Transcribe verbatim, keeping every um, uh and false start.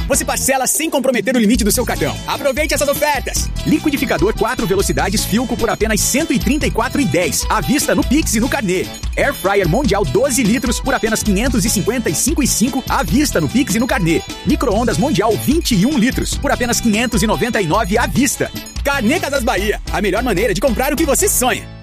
você parcela sem comprometer o limite do seu cartão. Aproveite essas ofertas. Liquidificador quatro velocidades Philco por apenas cento e trinta e quatro reais e dez centavos. À vista no Pix e no Carnê. Air Fryer Mondial doze litros por apenas quinhentos e cinquenta e cinco reais e cinco centavos. À vista no Pix e no Carnê. Micro-ondas Mondial vinte e um litros por apenas quinhentos e noventa e nove reais à vista. Carnê Casas Bahia, a melhor maneira de comprar o que você sonha.